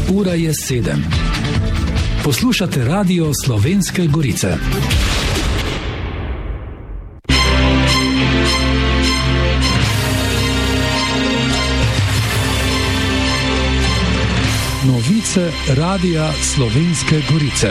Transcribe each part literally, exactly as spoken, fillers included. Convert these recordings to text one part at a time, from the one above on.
Ura je sedem. Poslušate Radio Slovenske Gorice. Novice Radia Slovenske Gorice.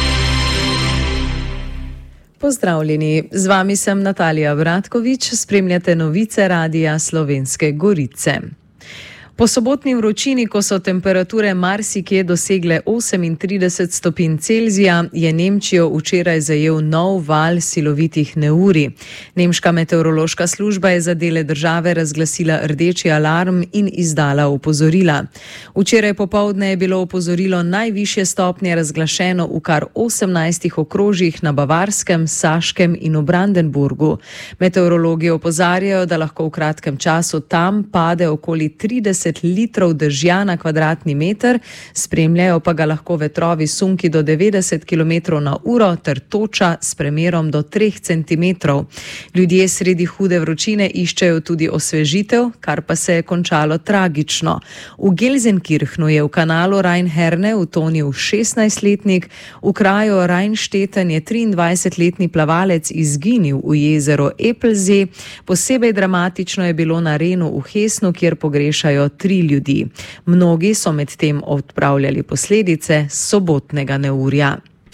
Pozdravljeni, z vami sem Natalija Vratkovič, spremljate novice Radia Slovenske Gorice. Po sobotni vročini, ko so temperature marsikje dosegle osemintrideset stopinj Celzija, je Nemčijo včeraj zajel nov val silovitih neurij. Nemška meteorološka služba je za dele države razglasila rdeči alarm in izdala opozorila. Včeraj popoldne je bilo opozorilo najvišje stopnje razglašeno v kar osemnajstih okrožjih na Bavarskem, Saškem in v Brandenburgu. Meteorologi opozarjajo, da lahko v kratkem času tam pade okoli trideset litrov dežja na kvadratni meter, spremljajo pa ga lahko vetrovi sunki do devetdeset kilometrov na uro ter toča s premerom do treh centimetrov. Ljudje sredi hude vročine iščejo tudi osvežitev, kar pa se je končalo tragično. V Gelsenkirchnu je v kanalu Rhein-Herne utonil šestnajstletnik, v kraju Rheinstetten je triindvajsetletni plavalec izginil v jezero Eppelsee. Posebej dramatično je bilo na Renu v Hessnu, kjer pogrešajo tri ljudi. Mnogi so medtem odpravljali posledice sobotnega neurja.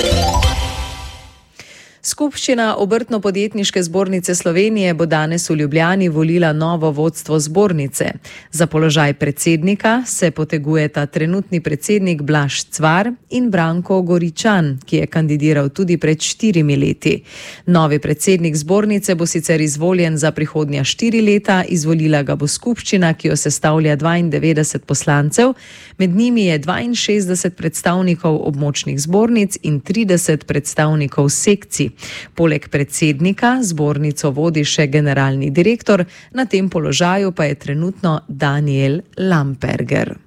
Skupščina Obrtno-podjetniške zbornice Slovenije bo danes v Ljubljani volila novo vodstvo zbornice. Za položaj predsednika se potegujeta trenutni predsednik Blaž Cvar in Branko Goričan, ki je kandidiral tudi pred štirimi leti. Novi predsednik zbornice bo sicer izvoljen za prihodnja štiri leta, izvolila ga bo skupščina, ki jo sestavlja dvaindevetdeset poslancev, med njimi je dvainšestdeset predstavnikov območnih zbornic in trideset predstavnikov sekcij. Poleg predsednika zbornico vodi še generalni direktor, na tem položaju pa je trenutno Daniel Lamperger.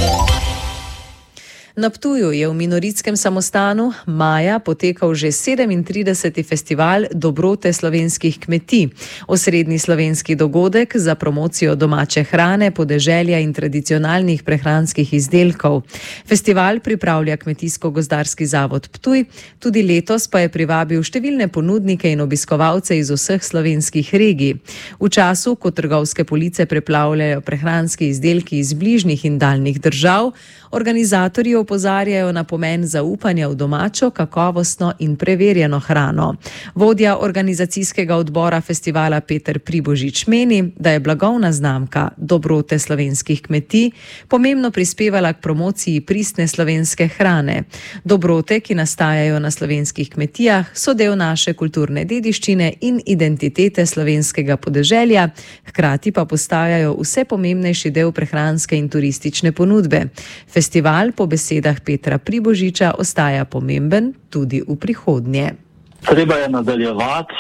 Na Ptuju je v Minoritskem samostanu maja potekal že sedemintrideseti festival dobrote slovenskih kmetij, osrednji slovenski dogodek za promocijo domače hrane, podeželja in tradicionalnih prehranskih izdelkov. Festival pripravlja Kmetijsko-gozdarski zavod Ptuj, tudi letos pa je privabil številne ponudnike in obiskovalce iz vseh slovenskih regij. V času, ko trgovske police preplavljajo prehranski izdelki iz bližnjih in daljnih držav, organizatorji opozarjajo na pomen zaupanja v domačo, kakovostno in preverjeno hrano. Vodja organizacijskega odbora festivala Peter Pribožič meni, da je blagovna znamka dobrote slovenskih kmetij pomembno prispevala k promociji pristne slovenske hrane. Dobrote, ki nastajajo na slovenskih kmetijah, so del naše kulturne dediščine in identitete slovenskega podeželja, hkrati pa postajajo vse pomembnejši del prehranske in turistične ponudbe. Festival po besedah Petra Pribožiča ostaja pomemben tudi v prihodnje. Treba je nadaljevati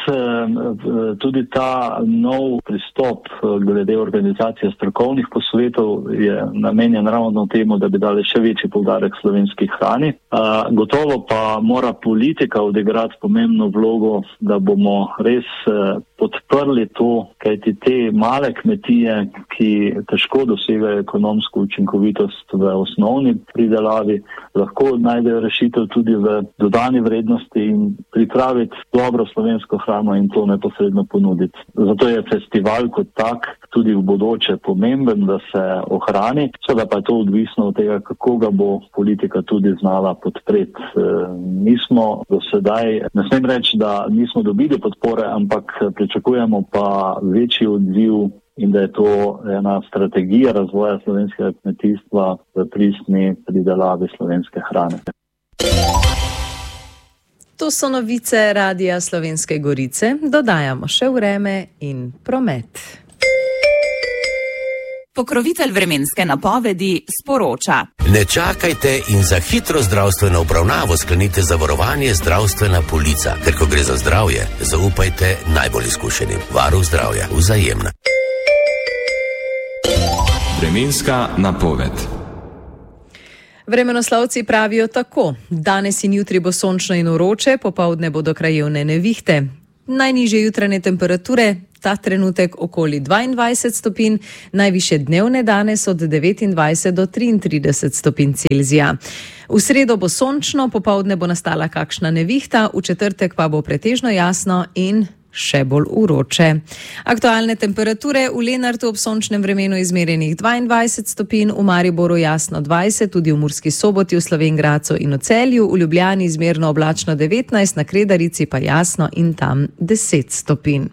tudi ta nov pristop glede organizacije strokovnih posvetov je namenjen ravno temu, da bi dali še večji poudarek slovenski hrani. Gotovo pa mora politika odigrati pomembno vlogo, da bomo res podprli to, kajti te male kmetije, ki težko dosegajo ekonomsko učinkovitost v osnovni pridelavi, lahko najdejo rešitev tudi v dodani vrednosti in pripravi dobro slovensko hrano in to neposredno ponuditi. Zato je festival kot tak tudi v bodoče pomemben, da se ohrani, seveda pa je to odvisno od tega, kako ga bo politika tudi znala podpreti. Mi smo do sedaj, ne smem reči, da nismo dobili podpore, ampak pričakujemo pa večji odziv in da je to ena strategija razvoja slovenskega kmetijstva v pristni pridelavi slovenske hrane. To so novice Radia Slovenske Gorice, dodajamo še vreme in promet. Pokrovitelj vremenske napovedi sporoča. Ne čakajte in za hitro zdravstveno obravnavo sklenite zavarovanje zdravstvena polica, ker ko gre za zdravje, zaupajte najbolj izkušenim. Varuh zdravja, Vzajemna. Vremenska napoved. Vremenoslovci pravijo tako: danes in jutri bo sončno in vroče, popoldne bodo krajevne nevihte. Najnižje jutranje temperature ta trenutek okoli dvaindvajset stopinj, najvišje dnevne danes od devetindvajset do triintrideset stopinj Celzija. V sredo bo sončno, popoldne bo nastala kakšna nevihta, v četrtek pa bo pretežno jasno in še bolj vroče. Aktualne temperature v Lenartu ob sončnem vremenu izmerjenih dvaindvajset stopinj, v Mariboru jasno dvajset, tudi v Murski Soboti, v Slovenj Gradcu in v Celju, v Ljubljani izmerno oblačno devetnajst, na Kredarici pa jasno in tam deset stopinj.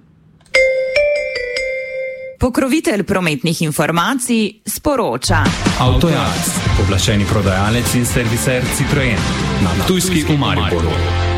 Pokrovitelj prometnih informacij sporoča. Avtojaz, pooblaščeni prodajalec in serviser Citroen na Ptujski v Mariboru.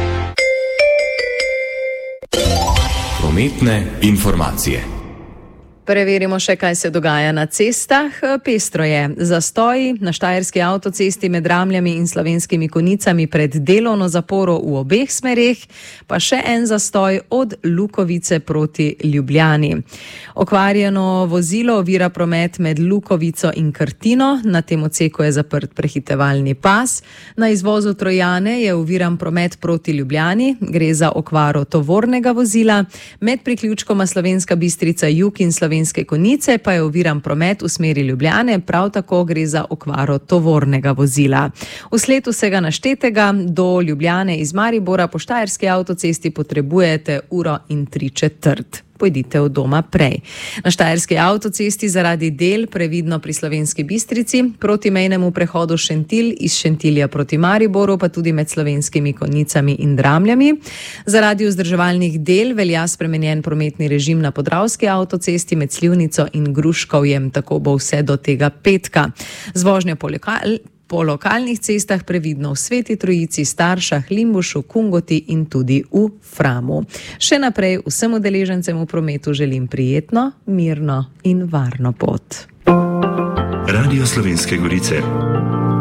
Prometne informacije. Preverimo še, kaj se dogaja na cestah. Pestro je. Zastoji na štajerski avtocesti med Ramljami in Slovenskimi Konjicami pred delovno zaporo v obeh smereh, pa še en zastoj od Lukovice proti Ljubljani. Okvarjeno vozilo ovira promet med Lukovico in Krtino, na tem odseku je zaprt prehitevalni pas. Na izvozu Trojane je oviran promet proti Ljubljani, gre za okvaro tovornega vozila. Med priključkoma Slovenska Bistrica jug in Slovenska Slovenske Konjice pa je oviran promet v smeri Ljubljane, prav tako gre za okvaro tovornega vozila. Vsled vsega naštetega do Ljubljane iz Maribora po štajerski avtocesti potrebujete uro in tri četrt. Pojdite od doma prej. Na štajerski avtocesti zaradi del previdno pri Slovenski Bistrici, proti mejnemu prehodu Šentilj, iz Šentilja proti Mariboru, pa tudi med Slovenskimi Konjicami in Dramljami. Zaradi vzdrževalnih del velja spremenjen prometni režim na Podravski avtocesti med Slivnico in Gruškovjem, tako bo vse do tega petka. Z vožnjo po lokal Po lokalnih cestah previdno v Sveti Trojici, Staršah, Limbušu, Kungoti in tudi v Framu. Še naprej vsem udeležencem v prometu želim prijetno, mirno in varno pot. Radio Slovenske Gorice.